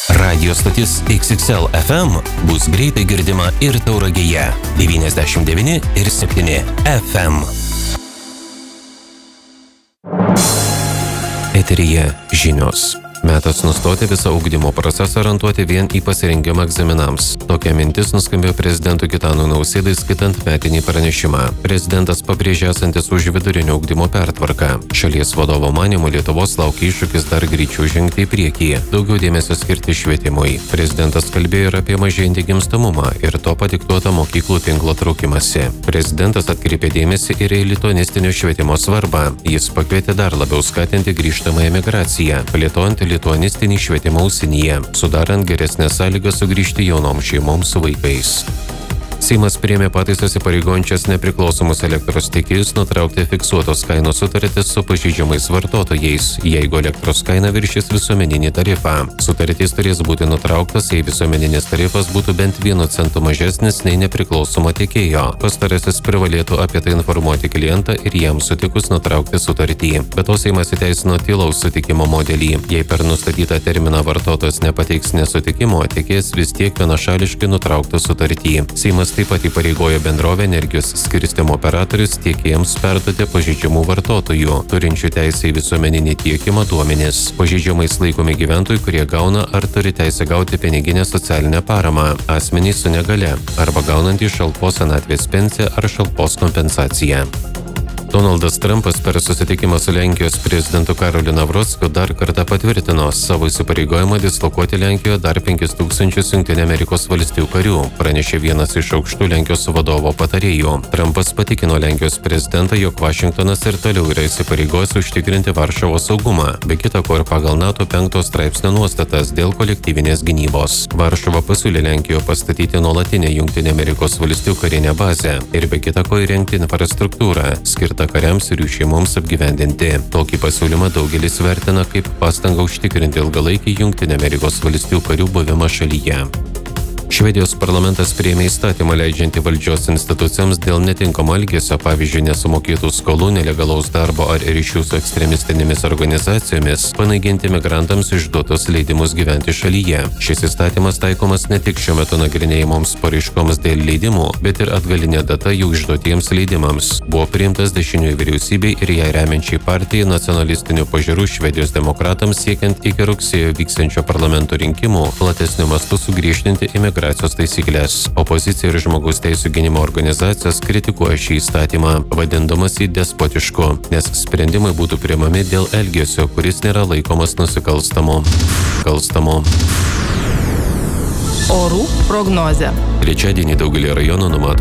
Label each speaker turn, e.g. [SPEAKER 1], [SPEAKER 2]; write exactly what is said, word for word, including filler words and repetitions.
[SPEAKER 1] Radio stotis X X L F M bus greitai girdima ir Tauragėje devyniasdešimt devyni ir septyni F M. Eteryje žinios. Metas nustoti visą ugdymo procesą orientuoti vien į pasirengimą egzaminams. Tokia mintis nuskambėjo prezidentui Gitanui Nausėdai skaitant metinį pranešimą. Prezidentas pabrėžė esantis už vidurinio ugdymo pertvarką. Šalies vadovo manymu Lietuvos laukia iššūkis dar greičiau žengti į priekį, daugiau dėmesio skirti švietimui. Prezidentas kalbėjo ir apie mažėjantį gimstamumą ir to padiktuotą mokyklų tinklo traukimąsi. Prezidentas atkreipė dėmesį ir į lituanistinio švietimo svarbą. Jis pakvietė dar labiau skatinti grįžtamąją migraciją, plėtojant lituanistinį švietimą užsienyje, sudarant geresnės sąlygas sugrįžti jaunoms šeimoms su vaikais. Seimas priėmė pataisas įpareigojančias nepriklausomus elektros tiekėjus nutraukti fiksuotos kainos sutartis su pažeidžiamais vartotojais, jeigu elektros kaina viršys visuomeninį tarifą. Sutartis turės būti nutrauktas, jei visuomeninis tarifas būtų bent vienu centu mažesnis nei nepriklausomo tiekėjo. Pastarasis privalėtų apie tai informuoti klientą ir jam sutikus nutraukti sutartį. Be to Seimas įteisino tylaus sutikimo modelį. Jei per nustatytą terminą vartotojas nepateiks nesutikimo, tiekėjas vis tiek vienašališkai nutrauktų sutartį. Seimas taip pat įpareigojo bendrovę energijos skirstymo operatorius tiekėjams perduoti pažeidžiamų vartotojų, turinčių teisę į visuomeninį tiekimą duomenis. Pažeidžiamais laikomi gyventojai, kurie gauna ar turi teisę gauti piniginę socialinę paramą, asmenys su negale arba gaunantys šalpos senatvės pensiją ar šalpos kompensaciją. Donaldas Trumpas per susitikimą su Lenkijos prezidentu Karoliu Navrockiu dar kartą patvirtino savo įsipareigojimą dislokuoti Lenkijoje dar penkis tūkstančius Jungtinių Amerikos valstijų karių, pranešė vienas iš aukštų Lenkijos vadovo patarėjų. Trumpas patikino Lenkijos prezidentą, jog Vašingtonas ir toliau yra įsipareigojęs užtikrinti Varšuvos saugumą, be kita ko ir pagal NATO penkto straipsnio nuostatas dėl kolektyvinės gynybos. Varšuva pasiūlė Lenkijoje pastatyti nuolatinę Jungtinių Amerikos valstijų karinę bazę ir be kita ko įrengti infrastruktūrą skirtą kariams ir jų šeimoms apgyvendinti. Tokį pasiūlymą daugelis vertina kaip pastangą užtikrinti ilgalaikį Jungtinių Amerikos valstijų karių buvimą šalyje. Švedijos parlamentas priėmė įstatymą leidžiantį valdžios institucijoms dėl netinkamo elgesio, pavyzdžiui, nesumokėtų skolų, nelegalaus darbo ar ryšių su ekstremistinėmis organizacijomis, panaikinti migrantams išduotus leidimus gyventi šalyje. Šis įstatymas taikomas ne tik šiuo metu nagrinėjamoms paraiškoms dėl leidimų, bet ir atgalinė data jų išduotiems leidimams. Buvo priimtas dešiniųjų vyriausybei ir ją remiančiai partijai nacionalistinių pažiūrų Švedijos demokratams siekiant iki rugsėjo vyksiančio parlamento rinkimų platesniu mastu sugriežtinti imigraciją. Migracijos taisyklės. Opozicija ir žmogaus teisų gynimo organizacijos kritikuoja šį įstatymą, vadindamas jį despotišku, nes sprendimai būtų priimami dėl elgesio, kuris nėra laikomas nusikalstamu. Kalstamu.
[SPEAKER 2] Orų prognozė.
[SPEAKER 1] Trečiadienį daugelį rajonų numatoma